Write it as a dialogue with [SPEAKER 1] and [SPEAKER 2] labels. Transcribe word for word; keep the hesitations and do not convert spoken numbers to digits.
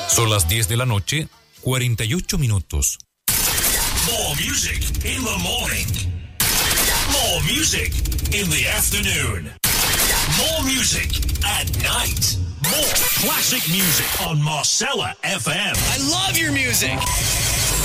[SPEAKER 1] Son las diez de la noche, cuarenta y ocho minutos.
[SPEAKER 2] More music in the morning. More music in the afternoon. More music at night. More classic music on Marcella F M.
[SPEAKER 3] I love your music.